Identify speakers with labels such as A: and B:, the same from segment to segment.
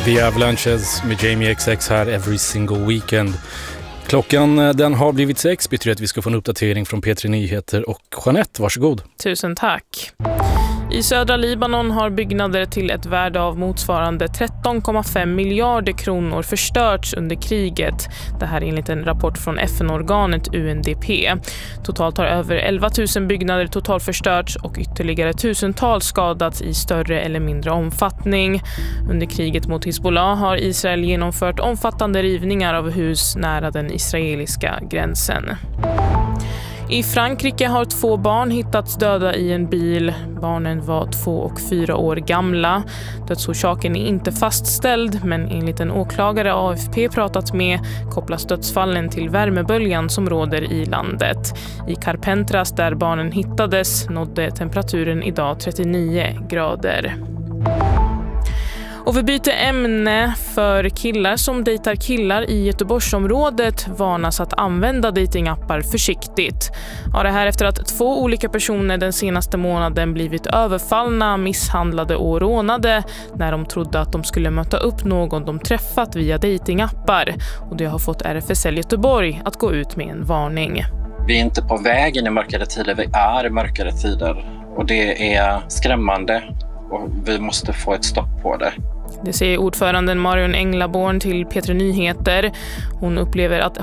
A: The Avalanches med Jamie XX här Every Single Weekend. Klockan den har blivit 6, betyder att vi ska få en uppdatering från P3 Nyheter och Jeanette, varsågod.
B: Tusen tack. I södra Libanon har byggnader till ett värde av motsvarande 13,5 miljarder kronor förstörts under kriget. Det här är enligt en rapport från FN-organet UNDP. Totalt har över 11 000 byggnader totalt förstörts och ytterligare tusentals skadats i större eller mindre omfattning. Under kriget mot Hezbollah har Israel genomfört omfattande rivningar av hus nära den israeliska gränsen. I Frankrike har 2 barn hittats döda i en bil. Barnen var 2 och 4 år gamla. Dödsorsaken är inte fastställd, men enligt en åklagare AFP pratat med kopplas dödsfallen till värmeböljan som råder i landet. I Carpentras, där barnen hittades, nådde temperaturen idag 39 grader. Och vi byter ämne. För killar som dejtar killar i Göteborgsområdet varnas att använda datingappar försiktigt. Ja, det här efter att 2 olika personer den senaste månaden blivit överfallna, misshandlade och rånade när de trodde att de skulle möta upp någon de träffat via datingappar. Och det har fått RFSL Göteborg att gå ut med en varning.
C: Vi är inte på väg in i mörkare tider, vi är i mörkare tider. Och det är skrämmande och vi måste få ett stopp på det.
B: Det säger ordföranden Marion Englaborn till P3 Nyheter. Hon upplever att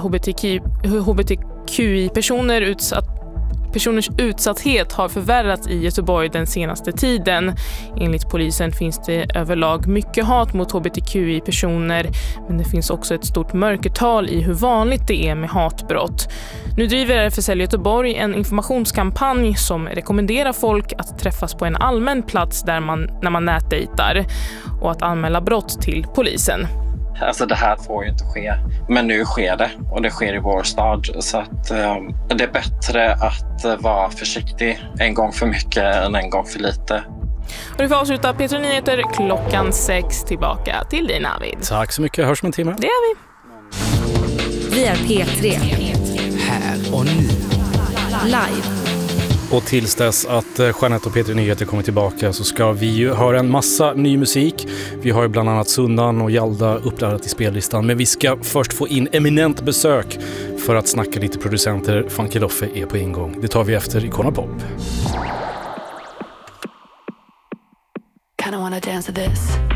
B: hbtqi-personers utsatthet har förvärrats i Göteborg den senaste tiden. Enligt polisen finns det överlag mycket hat mot hbtqi-personer, men det finns också ett stort mörkertal i hur vanligt det är med hatbrott. Nu driver RFSL Göteborg en informationskampanj som rekommenderar folk att träffas på en allmän plats när man nätdejtar och att anmäla brott till polisen.
C: Alltså det här får ju inte ske, men nu sker det och det sker i vår stad, så att det är bättre att vara försiktig en gång för mycket än en gång för lite.
B: Och du får avsluta P3 Nyheter klockan 6. Tillbaka till dig, Navid.
A: Tack så mycket, hörs om en timme.
B: Det gör vi.
D: Vi är P3.
E: Här och nu.
D: Live.
A: Och tills dess att Jeanette och P3 Nyheter kommer tillbaka så ska vi ju höra en massa ny musik. Vi har ju bland annat Sundan och Jalda uppladdat i spellistan. Men vi ska först få in eminent besök för att snacka lite producenter. Funky Loffe är på ingång. Det tar vi efter Icona Pop.
F: Kinda wanna dance to this.